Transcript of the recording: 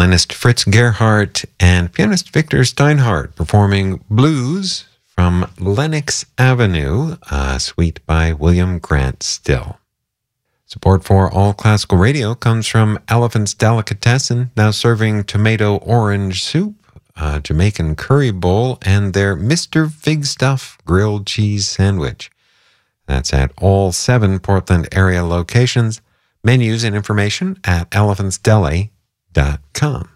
violinist Fritz Gerhardt and pianist Victor Steinhardt performing Blues from Lenox Avenue, a suite by William Grant Still. Support for All Classical Radio comes from Elephant's Delicatessen, now serving tomato orange soup, a Jamaican curry bowl, and their Mr. Fig Stuff grilled cheese sandwich. That's at all 7 Portland area locations. Menus and information at elephantsdeli.com.